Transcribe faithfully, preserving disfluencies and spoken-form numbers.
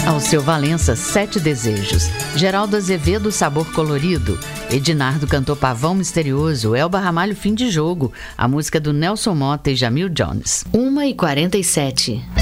Alceu Valença, Sete Desejos. Geraldo Azevedo, Sabor Colorido. Ednardo cantou Pavão Misterioso. Elba Ramalho, Fim de Jogo. A música do Nelson Motta e Jamil Jones. uma e quarenta e sete.